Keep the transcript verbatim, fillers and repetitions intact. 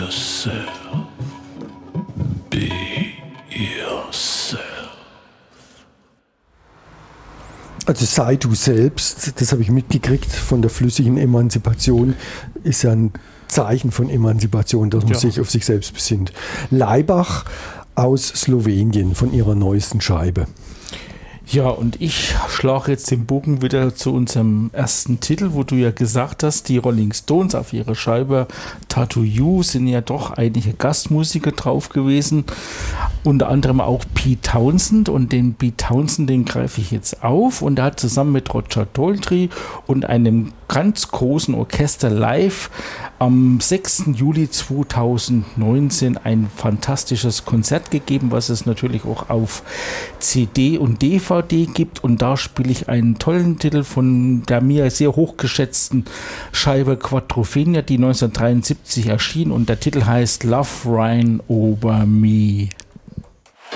yourself. Be yourself. Also sei du selbst, das habe ich mitgekriegt von der flüssigen Emanzipation, ist ja ein Zeichen von Emanzipation, dass man ja. sich auf sich selbst besinnt. Laibach aus Slowenien von ihrer neuesten Scheibe. Ja, und ich schlage jetzt den Bogen wieder zu unserem ersten Titel, wo du ja gesagt hast, die Rolling Stones auf ihrer Scheibe Tattoo You sind ja doch einige Gastmusiker drauf gewesen, unter anderem auch Pete Townshend, und den Pete Townshend, den greife ich jetzt auf, und er hat zusammen mit Roger Daltrey und einem ganz großen Orchester live am sechsten Juli zweitausendneunzehn ein fantastisches Konzert gegeben, was es natürlich auch auf C D und D V D gibt, und da spiele ich einen tollen Titel von der mir sehr hochgeschätzten Scheibe Quadrophenia, die neunzehnhundertdreiundsiebzig erschien, und der Titel heißt Love Reign Over Me.